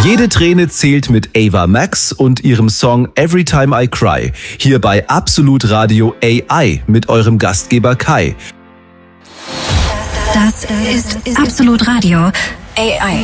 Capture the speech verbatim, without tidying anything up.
Jede Träne zählt mit Ava Max und ihrem Song Every Time I Cry. Hier bei Absolut Radio A I mit eurem Gastgeber Kai. Das ist Absolut Radio A I.